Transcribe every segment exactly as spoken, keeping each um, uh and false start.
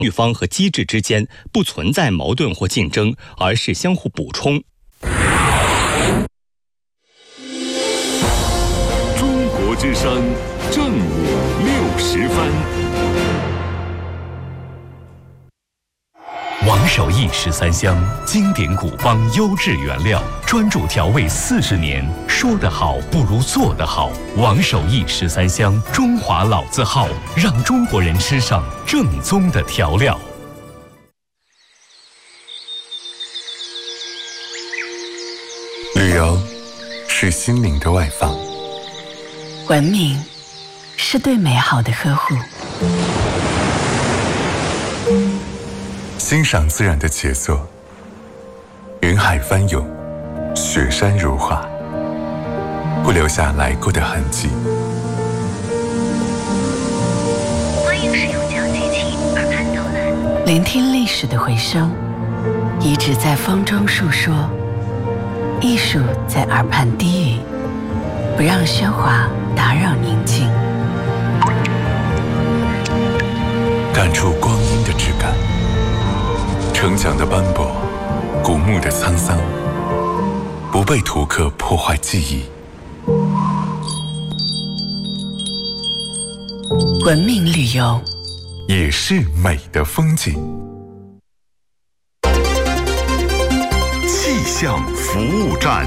域方和机制之间不存在矛盾或竞争，而是相互补充。 中国之声正午六时分。 王守义十三香，经典古方优质原料，专注调味四十年，说得好不如做得好。王守义十三香，中华老字号，让中国人吃上正宗的调料。 旅游是心灵的外放， 文明是对美好的呵护， 欣赏自然的杰作，云海翻涌，雪山如画，不留下来过的痕迹。 欢迎使用讲机器耳畔导览，聆听历史的回声，遗址在风中述说，艺术在耳畔低语，不让喧哗打扰宁静， 感触光阴的质感，城墙的斑驳，古墓的沧桑，不被图刻破坏记忆。 文明旅游也是美的风景。 气象服务站。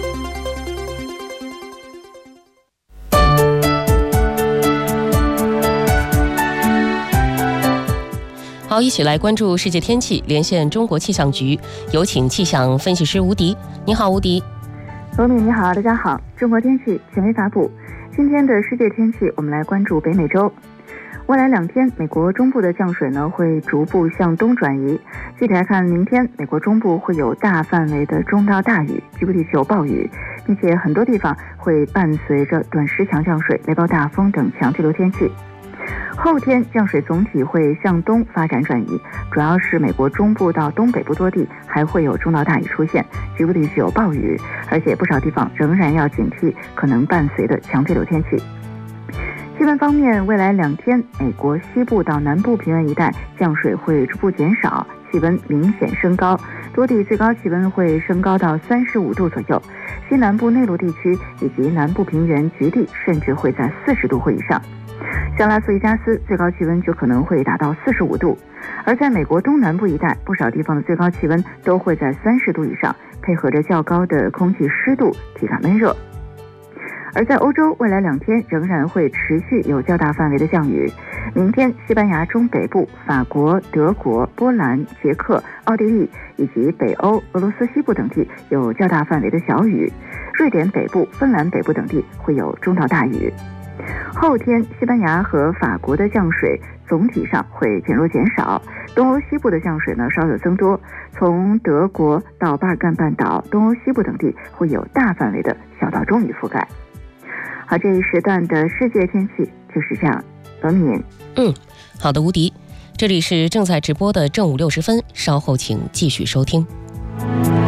好，一起来关注世界天气，连线中国气象局，有请气象分析师吴迪。你好，吴迪。 罗敏你好，大家好。中国天气权威发布，今天的世界天气，我们来关注北美洲。未来两天，美国中部的降水呢会逐步向东转移。具体来看，明天美国中部会有大范围的中到大雨，局部地区有暴雨，并且很多地方会伴随着短时强降水、雷暴大风等强对流天气。后天降水总体会向东发展转移，主要是美国中部到东北部多地还会有中到大雨出现，局部地区有暴雨，而且不少地方仍然要警惕可能伴随的强对流天气。气温方面，未来两天美国西部到南部平原一带降水会逐步减少，气温明显升高，多地最高气温会升高到三十五度左右，西南部内陆地区以及南部平原局地甚至会在四十度或以上。像拉斯维加斯最高气温就可能会达到四十五度，而在美国东南部一带，不少地方的最高气温都会在三十度以上，配合着较高的空气湿度，体感闷热。而在欧洲，未来两天仍然会持续有较大范围的降雨。明天，西班牙中北部、法国、德国、波兰、捷克、奥地利以及北欧、俄罗斯西部等地有较大范围的小雨，瑞典北部、芬兰北部等地会有中到大雨。后天，西班牙和法国的降水总体上会减弱减少，东欧西部的降水呢稍有增多，从德国到巴尔干半岛、东欧西部等地会有大范围的小到中雨覆盖。好，这一时段的世界天气就是这样。罗敏， 嗯，好的，吴迪，这里是正在直播的正午六时分，稍后请继续收听。